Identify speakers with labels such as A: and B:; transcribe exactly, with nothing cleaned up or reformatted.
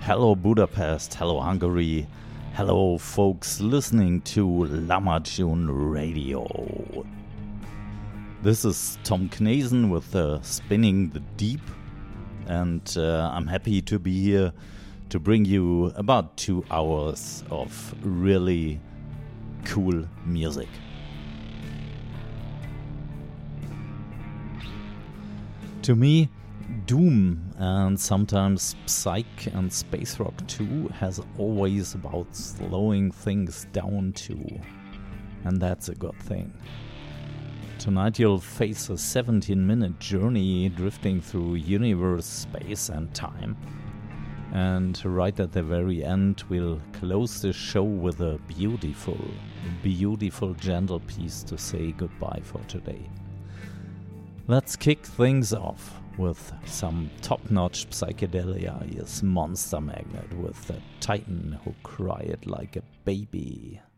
A: Hello Budapest, hello Hungary, hello folks listening to Lamajun Radio. This is Tom Knazen with uh, Spinning the Deep, and uh, I'm happy to be here to bring you about two hours of really cool music. To me, Doom and sometimes Psych and Space Rock too has always about slowing things down too, and that's a good thing. Tonight you'll face a seventeen minute journey drifting through universe, space and time. And right at the very end we'll close the show with a beautiful, beautiful gentle piece to say goodbye for today. Let's kick things off with some top-notch psychedelia. Is Monster Magnet with the Titan who cried like a baby.